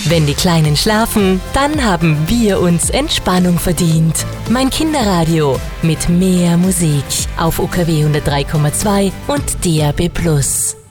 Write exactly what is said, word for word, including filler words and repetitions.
Wenn die Kleinen schlafen, dann haben wir uns Entspannung verdient. Mein Kinderradio mit mehr Musik auf U K W hundertdrei Komma zwei und D A B Plus.